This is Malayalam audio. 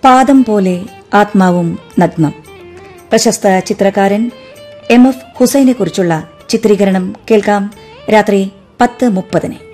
പാദം പോലെ ആത്മാവും നഗ്നം. പ്രശസ്ത ചിത്രകാരൻ MF ഹുസൈനെക്കുറിച്ചുള്ള ചിത്രീകരണം കേൾക്കാം രാത്രി 10:30.